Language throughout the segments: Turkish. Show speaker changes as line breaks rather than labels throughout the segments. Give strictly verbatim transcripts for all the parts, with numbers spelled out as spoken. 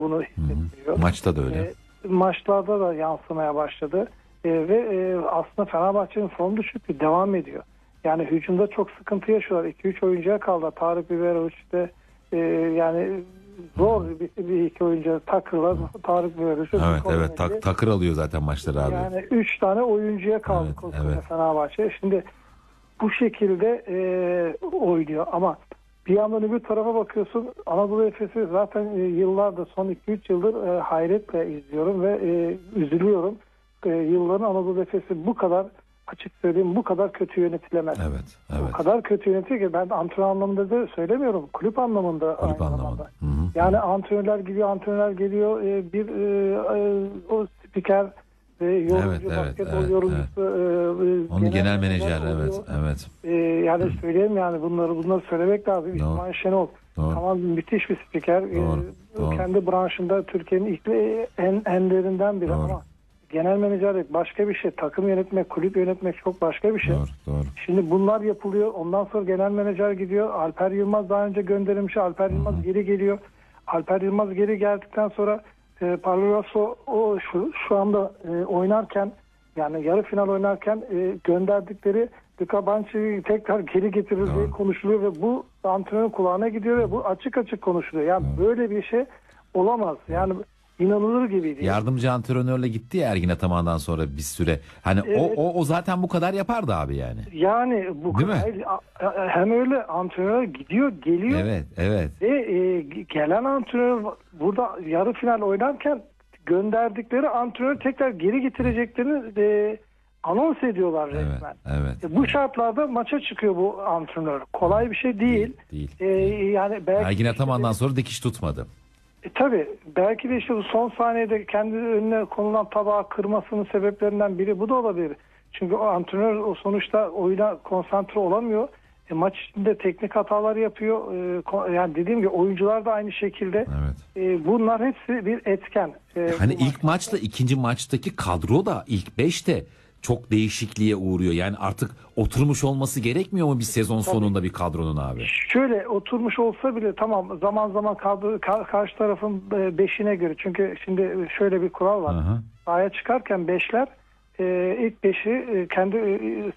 bunu hissettiriyor.
Maçta da öyle.
E, maçlarda da yansımaya başladı. E, ve e, aslında Fenerbahçe'nin form düşüklüğü devam ediyor. Yani hücumda çok sıkıntı yaşıyorlar. iki üç oyuncuya kaldı. Tarık Biberovic de e, yani zor bir, bir iki oyuncu takırlar. Tarık Biberovic.
Evet evet tak, takır alıyor zaten maçları abi.
Yani üç tane oyuncuya kaldı
evet, evet.
Fenerbahçe. Şimdi bu şekilde e, oynuyor ama bir yandan öbür tarafa bakıyorsun, Anadolu Efes'i zaten e, yıllardır, son iki üç yıldır e, hayretle izliyorum ve e, üzülüyorum. E, yılların Anadolu Efes'i bu kadar, açık söyleyeyim, bu kadar kötü yönetilemez.
Evet, evet.
O kadar kötü yönetiyor ki ben antrenör anlamında da söylemiyorum. Kulüp anlamında.
Kulüp anlamında. Hı hı.
Yani antrenörler gidiyor, antrenörler geliyor. E, bir e, e, o spiker e, yorumcu,
evet, evet,
basketbol
evet,
yorumcusu.
Evet.
E,
Onun genel menajer, evet, evet.
E, yani hı. söyleyeyim yani bunları bunları söylemek lazım. Doğru. İsmail Şenol. Doğru. Tamam, müthiş bir spiker.
Doğru.
E,
Doğru.
Kendi branşında Türkiye'nin ilk en enlerinden biri Doğru. ama genel menajerlik başka bir şey. Takım yönetmek, kulüp yönetmek çok başka bir şey.
Doğru, doğru.
Şimdi bunlar yapılıyor. Ondan sonra genel menajer gidiyor. Alper Yılmaz daha önce gönderilmiş. Alper Hı-hı. Yılmaz geri geliyor. Alper Yılmaz geri geldikten sonra e, Parlaso o şu, şu anda e, oynarken, yani yarı final oynarken e, gönderdikleri Luka Banci'yi tekrar geri getirildiği konuşuluyor ve bu antrenörün kulağına gidiyor ve bu açık açık konuşuluyor. Yani Doğru. böyle bir şey olamaz. Yani İnanılır gibi değil.
Yardımcı antrenörle gitti ya Ergin Ataman'dan sonra bir süre. Hani evet. o, o o zaten bu kadar yapardı abi yani.
Yani bu
Değil
kadar,
mi?
Hem öyle antrenör gidiyor, geliyor.
Evet, evet.
Ve e, gelen antrenör burada yarı final oynarken gönderdikleri antrenör tekrar geri getireceklerini e, anons ediyorlar resmen.
Evet, evet.
E, bu şartlarda maça çıkıyor bu antrenör. Kolay bir şey değil.
Değil.
E,
değil.
Yani belki
Ergin Ataman'dan
işte,
sonra dikiş tutmadı.
E, tabii belki de işte bu son saniyede kendi önüne konulan tabağı kırmasının sebeplerinden biri bu da olabilir. Çünkü o antrenör o sonuçta oyuna konsantre olamıyor. E, maç içinde teknik hatalar yapıyor. E, yani dediğim gibi oyuncular da aynı şekilde.
Evet.
E, bunlar hepsi bir etken. E,
hani ilk maçla ikinci maçtaki kadro da ilk beşte çok değişikliğe uğruyor. Yani artık oturmuş olması gerekmiyor mu bir sezon Tabii. sonunda bir kadronun abi?
Şöyle oturmuş olsa bile tamam, zaman zaman kadro, ka- karşı tarafın beşine göre. Çünkü şimdi şöyle bir kural var. Aha. Sahaya çıkarken beşler e, ilk beşi e, kendi e,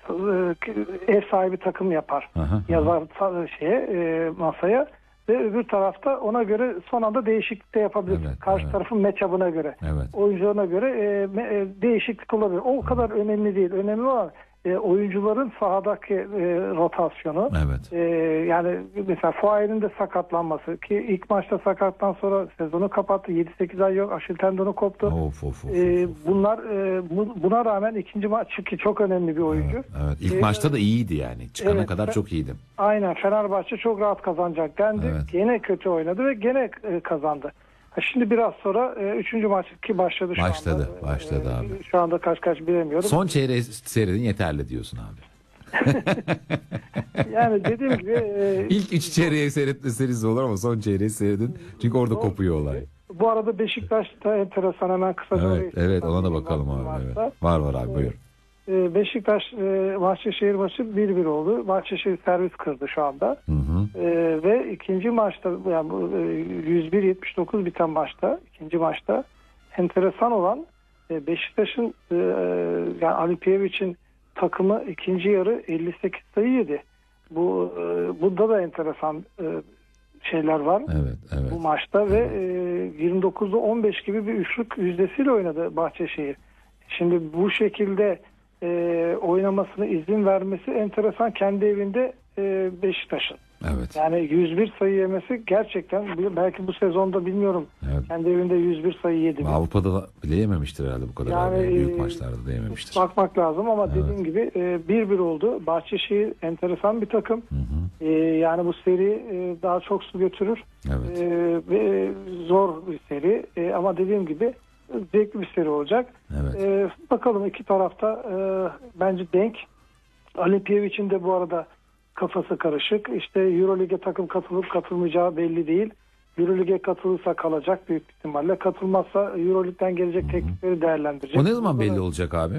ev sahibi takım yapar. Aha, Yazar aha. şeye e, masaya. Ve öbür tarafta ona göre son anda değişiklik de yapabilir. Evet, Karşı evet. tarafın matchup'ına göre, evet. oyuncularına göre e, e, değişiklik olabilir. O evet. kadar önemli değil. Önemli olan e, oyuncuların sahadaki e, rotasyonu. Evet. E, yani mesela Fuay'ın de sakatlanması ki ilk maçta sakattan sonra sezonu kapattı. yedi sekiz ay yok. Aşil tendonu koptu. Of, of, of, e, of. Bunlar e, bu, buna rağmen ikinci maç ki çok önemli bir oyuncu.
Evet, evet. İlk e, maçta da iyiydi yani. Çıkana evet, kadar çok iyiydi.
Aynen. Fenerbahçe çok rahat kazanacak dendi. Evet. Gene kötü oynadı ve gene e, kazandı. Ha, şimdi biraz sonra e, üçüncü maç ki başladı şu
başladı,
anda.
Başladı. Başladı
e,
abi.
Şu anda kaç kaç bilemiyorum.
Son çeyreği seyredin yeterli diyorsun abi.
Yani dediğim gibi e,
ilk üç çeyreği seyretmeseniz olur ama son çeyreği seyredin. Çünkü orada kopuyor olay.
Bu arada Beşiktaş'ta enteresan, hemen kısaca.
Evet, evet ona da bakalım abi. Evet. Var var abi buyur.
Beşiktaş e, Bahçeşehir maçı bir bir oldu. Bahçeşehir servis kırdı şu anda. Hı hı. E, ve ikinci maçta yani bu e, yüz bir yetmiş dokuz biten maçta, ikinci maçta enteresan olan e, Beşiktaş'ın e, yani Ali Piyevic'in takımı ikinci yarı elli sekiz sayı yedi. Bu e, burada da enteresan e, şeyler var.
Evet, evet.
Bu maçta evet. Ve e, yirmi dokuzda on beş gibi bir üçlük yüzdesiyle oynadı Bahçeşehir. Şimdi bu şekilde e, oynamasına izin vermesi enteresan, kendi evinde e, Beşiktaş'ın.
Evet.
Yani yüz bir sayı yemesi gerçekten, belki bu sezonda bilmiyorum. Evet. Kendi evinde yüz bir sayı yedi.
Avrupa'da da bile yememiştir herhalde bu kadar. Yani, abi. Büyük maçlarda da yememiştir.
Bakmak lazım ama evet. dediğim gibi bir bir oldu. Bahçeşehir enteresan bir takım. Hı hı. E, yani bu seri e, daha çok su götürür. Evet. E, ve zor bir seri e, ama dediğim gibi zevkli bir seri olacak. Evet. E, bakalım iki tarafta e, bence denk. Ali Piyevic'in de bu arada kafası karışık. İşte Euroleague'e takım katılıp katılmayacağı belli değil. Euroleague'e katılırsa kalacak büyük ihtimalle. Katılmazsa Euroleague'den gelecek teklifleri değerlendirecek.
O ne zaman belli olacak abi?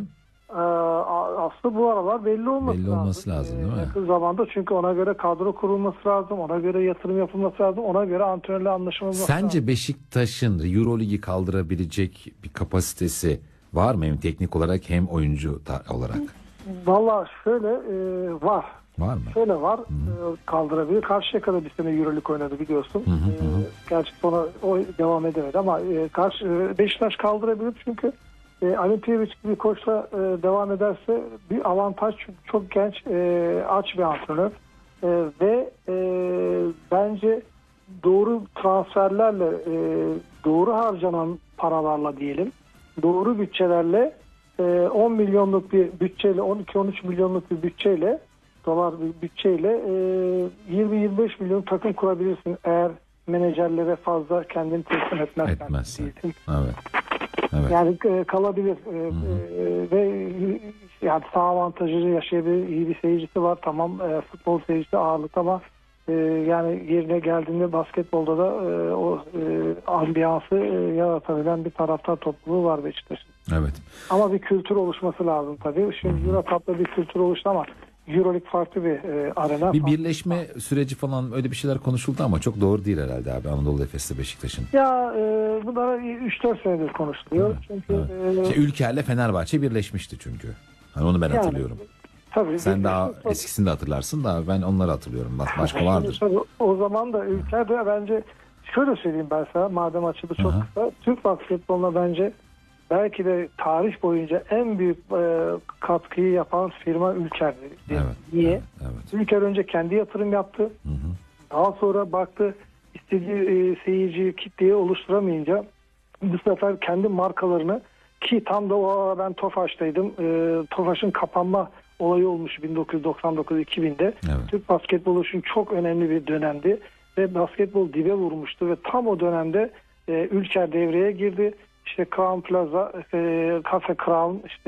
Ee, aslında bu aralar belli olması
belli
lazım.
olması lazım değil mi?
Yakın zamanda, çünkü ona göre kadro kurulması lazım, ona göre yatırım yapılması lazım, ona göre antrenörle anlaşılması lazım.
Sence Beşiktaş'ın Euroligi kaldırabilecek bir kapasitesi var mı hem teknik olarak hem oyuncu olarak?
Vallahi şöyle e, var.
Var mı?
Şöyle var, e, kaldırabilir. Karşıyaka'da bir sene Euroleague oynadı biliyorsun. Hı hı hı. E, gerçi sonra o devam edemedi ama e, karşı, e, Beşiktaş kaldırabilir çünkü e, Alimpiyevic gibi koçla e, devam ederse bir avantaj, çünkü çok genç, e, aç bir antrenör e, ve e, bence doğru transferlerle, e, doğru harcanan paralarla diyelim, doğru bütçelerle, e, on milyonluk bir bütçeyle, on iki on üç milyonluk bir bütçeyle, dolar bir bütçeyle e, yirmi yirmi beş milyon takım kurabilirsin eğer menajerlere fazla kendini teslim etmezsen.
Etmezsen. Evet. Evet.
Yani e, kalabilir e, e, ve yani sağ avantajı yaşayabilir, iyi bir seyircisi var, tamam, e, futbol seyircisi ağırlık ama e, yani yerine geldiğinde basketbolda da e, o e, ambiyansı e, yaratabilen bir taraftar topluluğu var Beşiktaş'ın.
Evet.
Ama bir kültür oluşması lazım tabii. Şimdi Eurocup'ta bir kültür oluştu ama Euroleague farklı bir e, arena.
Bir birleşme farklı süreci falan, öyle bir şeyler konuşuldu ama çok doğru değil herhalde abi, Anadolu Efes'le Beşiktaş'ın.
Ya e, bunlara üç dört senedir konuşuluyor. Evet, çünkü
evet. E, işte Ülker'le Fenerbahçe birleşmişti çünkü. Hani onu ben yani hatırlıyorum. Tabii, sen daha tabii eskisini de hatırlarsın da ben onları hatırlıyorum. Başka vardır.
Tabii, o zaman da Ülker'de bence şöyle söyleyeyim ben sana, madem açıldı çok Aha. kısa. Türk basketboluna bence belki de tarih boyunca en büyük e, katkıyı yapan firma Ülker'di.
Evet,
Niye?
Evet, evet.
Ülker önce kendi yatırım yaptı. Hı hı. Daha sonra baktı istediği e, seyirci kitleyi oluşturamayınca bu sefer kendi markalarını, ki tam da o ara ben Tofaş'taydım. E, Tofaş'ın kapanma olayı olmuş bin dokuz yüz doksan dokuz iki binde. Evet. Türk basketbolu için çok önemli bir dönemdi ve basketbol dibe vurmuştu ve tam o dönemde e, Ülker devreye girdi. İşte Crown Plaza, işte Cafe Crown, işte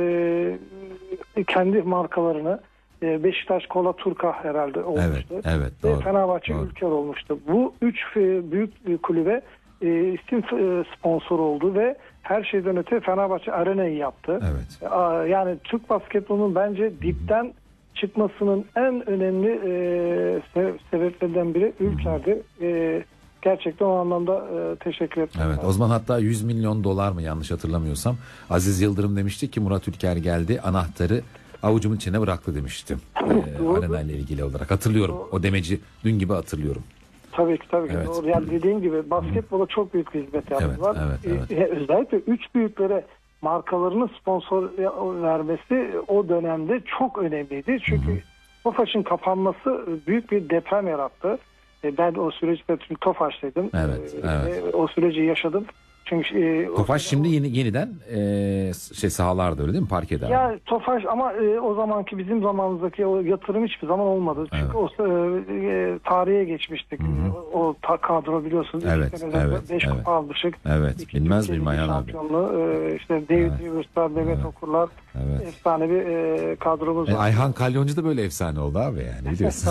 kendi markalarını, Beşiktaş Kola Turka herhalde olmuştu.
Evet, evet,
ve
doğru,
Fenerbahçe
doğru.
Ülker olmuştu. Bu üç büyük kulübe isim sponsor oldu ve her şeyden öte Fenerbahçe Arena'yı yaptı.
Evet.
Yani Türk basketbolunun bence dipten çıkmasının en önemli sebeplerinden biri Ülker'di. Gerçekten o anlamda e, teşekkür ederim.
Evet, o zaman hatta yüz milyon dolar mı, yanlış hatırlamıyorsam, Aziz Yıldırım demişti ki Murat Ülker geldi, anahtarı avucumun içine bıraktı demişti. ee, Arena ile ilgili olarak hatırlıyorum. Doğru. O demeci dün gibi hatırlıyorum.
Tabii ki tabii ki. Evet. Doğru. Yani dediğin gibi basketbola çok büyük bir hizmet yaptılar.
Evet, evet, evet.
Ee, özellikle üç büyüklere markalarını sponsor vermesi o dönemde çok önemliydi. Çünkü Tofaş'ın kapanması büyük bir deprem yarattı. Ben o süreçte Tofaş'taydım.
Evet, evet.
O süreci yaşadım. Çünkü e,
Tofaş o, şimdi yeni yeniden e, şey sahalarda, öyle değil mi? Parkede.
Ya Tofaş ama e, o zamanki bizim zamanımızdaki o yatırım hiçbir zaman olmadı. Çünkü evet. o e, tarihe geçmiştik. Hı-hı. O, o ta, kadro biliyorsunuz.
Evet, evet.
beş
evet.
kupa almıştık.
Evet. İki, Bilmez miyim Ayhan abi?
E, işte David evet. Rivers'lar, Mehmet evet. Okurlar. Evet. Efsane bir e, kadromuz
e,
var.
Ayhan Kalyoncu da böyle efsane oldu abi yani, biliyorsun.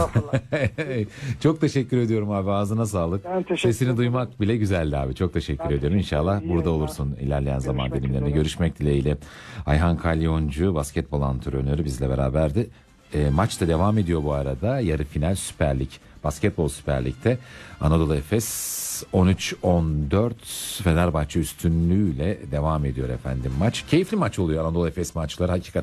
Çok teşekkür ediyorum abi. Ağzına sağlık. Sesini duymak bile güzeldi abi. Çok teşekkür ben ediyorum. İnşallah burada yayınlar. olursun ilerleyen zaman dilimlerinde. Görüşmek dileğiyle. Ayhan Kalyoncu, basketbol antrenörü, bizle beraberdi. E, maç da devam ediyor bu arada. Yarı final Süper Lig. Basketbol Süper Lig'de Anadolu Efes on üç on dört Fenerbahçe üstünlüğüyle devam ediyor efendim maç. Keyifli maç oluyor Anadolu Efes maçları hakikaten.